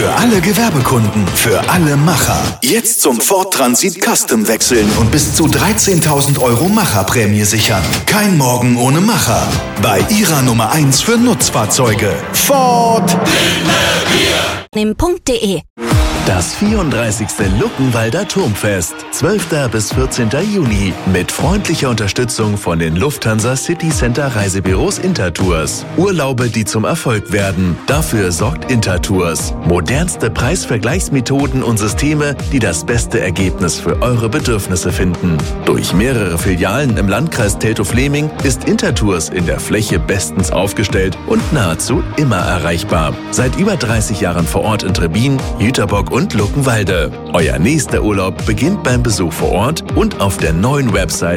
Für alle Gewerbekunden, für alle Macher. Jetzt zum Ford Transit Custom wechseln und bis zu 13.000 € Macherprämie sichern. Kein Morgen ohne Macher. Bei Ihrer Nummer 1 für Nutzfahrzeuge. Ford. Punkt.de. Das 34. Luckenwalder Turmfest, 12. bis 14. Juni, mit freundlicher Unterstützung von den Lufthansa City Center Reisebüros Intertours. Urlaube, die zum Erfolg werden. Dafür sorgt Intertours. Modernste Preisvergleichsmethoden und Systeme, die das beste Ergebnis für eure Bedürfnisse finden. Durch mehrere Filialen im Landkreis Teltow-Fläming ist Intertours in der Fläche bestens aufgestellt und nahezu immer erreichbar. Seit über 30 Jahren vor Ort in Trebbin, Jüterbock und Luckenwalde. Euer nächster Urlaub beginnt beim Besuch vor Ort und auf der neuen Website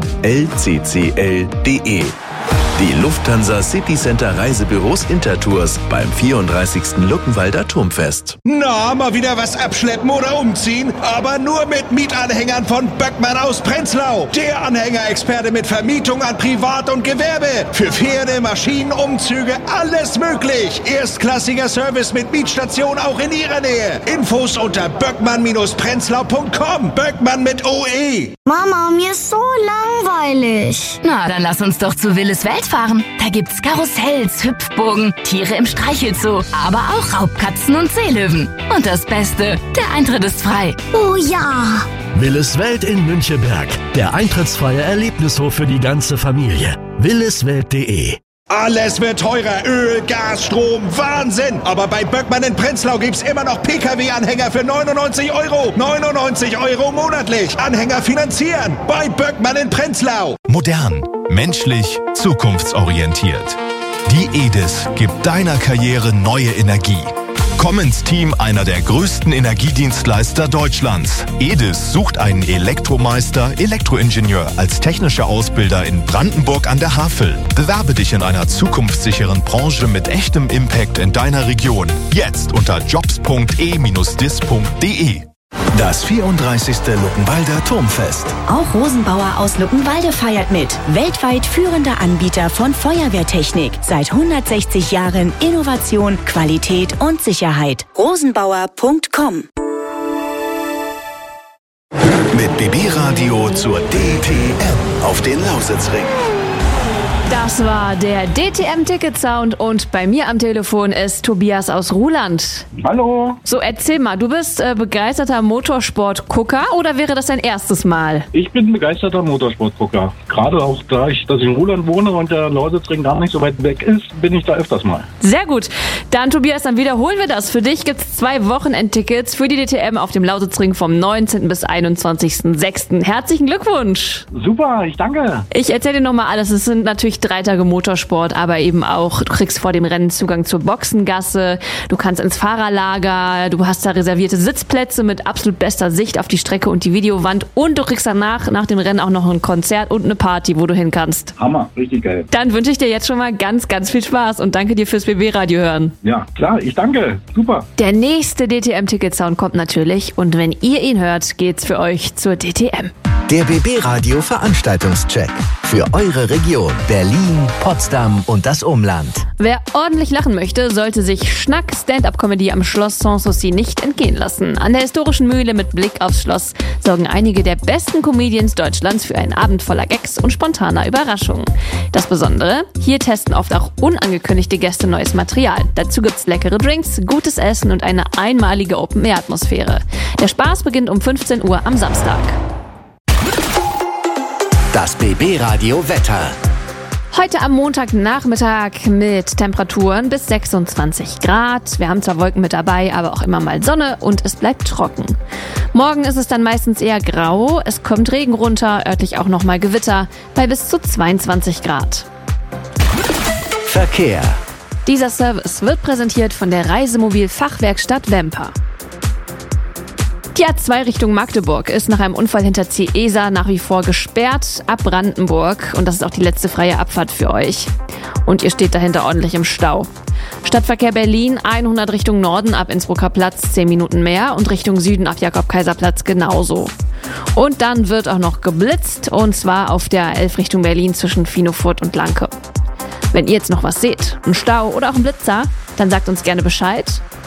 lccl.de. Die Lufthansa City Center Reisebüros Intertours beim 34. Luckenwalder Turmfest. Na, mal wieder was abschleppen oder umziehen? Aber nur mit Mietanhängern von Böckmann aus Prenzlau. Der Anhängerexperte mit Vermietung an Privat und Gewerbe. Für Pferde, Maschinen, Umzüge, alles möglich. Erstklassiger Service mit Mietstation auch in Ihrer Nähe. Infos unter böckmann-prenzlau.com. Böckmann mit OE. Mama, mir ist so langweilig. Na, dann lass uns doch zu Willis Welt fahren. Da gibt's Karussells, Hüpfburgen, Tiere im Streichelzoo, aber auch Raubkatzen und Seelöwen. Und das Beste, der Eintritt ist frei. Oh ja. Willis Welt in Münchenberg. Der eintrittsfreie Erlebnishof für die ganze Familie. williswelt.de. Alles wird teurer. Öl, Gas, Strom, Wahnsinn. Aber bei Böckmann in Prenzlau gibt's immer noch Pkw-Anhänger für 99 €. 99 € monatlich. Anhänger finanzieren. Bei Böckmann in Prenzlau. Modern, menschlich, zukunftsorientiert. Die EDIS gibt deiner Karriere neue Energie. Komm ins Team einer der größten Energiedienstleister Deutschlands. EDIS sucht einen Elektromeister, Elektroingenieur als technischer Ausbilder in Brandenburg an der Havel. Bewerbe dich in einer zukunftssicheren Branche mit echtem Impact in deiner Region. Jetzt unter jobs.e-dis.de. Das 34. Luckenwalder Turmfest. Auch Rosenbauer aus Luckenwalde feiert mit. Weltweit führender Anbieter von Feuerwehrtechnik. Seit 160 Jahren Innovation, Qualität und Sicherheit. Rosenbauer.com. Mit BB Radio zur DTM auf den Lausitzring. Das war der DTM-Ticket-Sound und bei mir am Telefon ist Tobias aus Ruhland. Hallo. So, erzähl mal, du bist begeisterter Motorsport-Gucker oder wäre das dein erstes Mal? Ich bin begeisterter Motorsportgucker. Gerade auch da ich in Ruhland wohne und der Lausitzring gar nicht so weit weg ist, bin ich da öfters mal. Sehr gut. Dann Tobias, dann wiederholen wir das. Für dich gibt es 2 Wochenendtickets für die DTM auf dem Lausitzring vom 19. bis 21.06. Herzlichen Glückwunsch. Super, ich danke. Ich erzähle dir nochmal alles. Es sind natürlich 3 Tage Motorsport, aber eben auch, du kriegst vor dem Rennen Zugang zur Boxengasse, du kannst ins Fahrerlager, du hast da reservierte Sitzplätze mit absolut bester Sicht auf die Strecke und die Videowand und du kriegst danach, nach dem Rennen auch noch ein Konzert und eine Party, wo du hin kannst. Hammer, richtig geil. Dann wünsche ich dir jetzt schon mal ganz, ganz viel Spaß und danke dir fürs BB-Radio hören. Ja, klar, ich danke. Super. Der nächste DTM-Ticket-Sound kommt natürlich und wenn ihr ihn hört, geht's für euch zur DTM. Der BB Radio Veranstaltungscheck. Für eure Region Berlin, Potsdam und das Umland. Wer ordentlich lachen möchte, sollte sich Schnack Stand-Up-Comedy am Schloss Sanssouci nicht entgehen lassen. An der historischen Mühle mit Blick aufs Schloss sorgen einige der besten Comedians Deutschlands für einen Abend voller Gags und spontaner Überraschungen. Das Besondere, hier testen oft auch unangekündigte Gäste neues Material. Dazu gibt's leckere Drinks, gutes Essen und eine einmalige Open-Air-Atmosphäre. Der Spaß beginnt um 15 Uhr am Samstag. Das BB Radio Wetter. Heute am Montagnachmittag mit Temperaturen bis 26 Grad. Wir haben zwar Wolken mit dabei, aber auch immer mal Sonne und es bleibt trocken. Morgen ist es dann meistens eher grau, es kommt Regen runter, örtlich auch nochmal Gewitter bei bis zu 22 Grad. Verkehr. Dieser Service wird präsentiert von der Reisemobil-Fachwerkstatt Wemper. Die A2 Richtung Magdeburg ist nach einem Unfall hinter Ciesa nach wie vor gesperrt ab Brandenburg und das ist auch die letzte freie Abfahrt für euch. Und ihr steht dahinter ordentlich im Stau. Stadtverkehr Berlin 100 Richtung Norden ab Innsbrucker Platz 10 Minuten mehr und Richtung Süden ab Jakob-Kaiser-Platz genauso. Und dann wird auch noch geblitzt und zwar auf der 11 Richtung Berlin zwischen Finofurt und Lanke. Wenn ihr jetzt noch was seht, einen Stau oder auch einen Blitzer, dann sagt uns gerne Bescheid